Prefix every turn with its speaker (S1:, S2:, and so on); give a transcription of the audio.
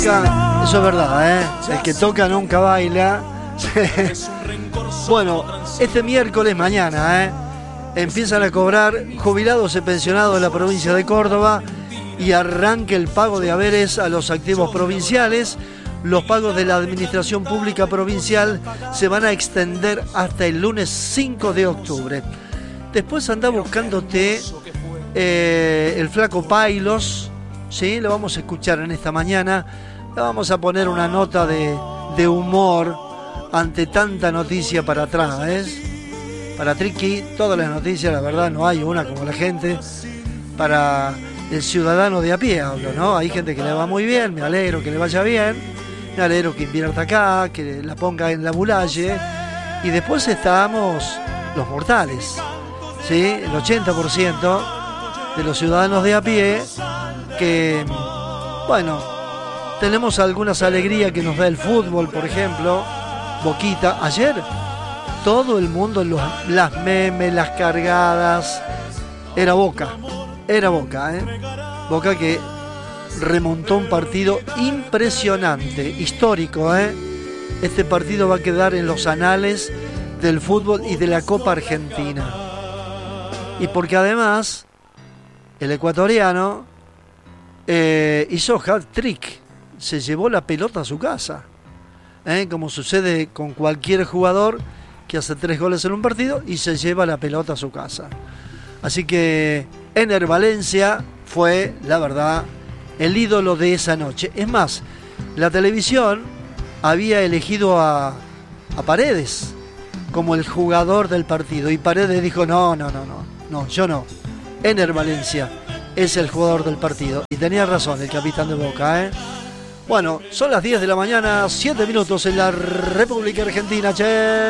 S1: Eso es verdad, ¿eh? El que toca nunca baila. Bueno, este miércoles, mañana, empiezan a cobrar jubilados y pensionados de la provincia de Córdoba y arranca el pago de haberes a los activos provinciales. Los pagos de la administración pública provincial se van a extender hasta el lunes 5 de octubre. Después anda buscándote el flaco Pailos, ¿sí? Lo vamos a escuchar en esta mañana. Le vamos a poner una nota de humor ante tanta noticia para atrás, ¿ves? Para Triqui, todas las noticias, la verdad, no hay una como la gente. Para el ciudadano de a pie hablo, ¿no? Hay gente que le va muy bien, me alegro que le vaya bien. Me alegro que invierta acá, que la ponga en la Bulalle. Y después estamos los mortales, ¿sí? El 80% de los ciudadanos de a pie que, bueno, tenemos algunas alegrías que nos da el fútbol, por ejemplo. Boquita, ayer todo el mundo, las memes, las cargadas, era Boca, Boca que remontó un partido impresionante, histórico, Este partido va a quedar en los anales del fútbol y de la Copa Argentina. Y porque además el ecuatoriano hizo hat-trick, se llevó la pelota a su casa, como sucede con cualquier jugador que hace 3 goles en un partido y se lleva la pelota a su casa. Así que Ener Valencia fue, la verdad, el ídolo de esa noche. Es más, la televisión había elegido a Paredes como el jugador del partido y Paredes dijo no, yo no. Ener Valencia es el jugador del partido. Y tenía razón el capitán de Boca, Bueno, son las 10 de la mañana, 7 minutos en la República Argentina, che.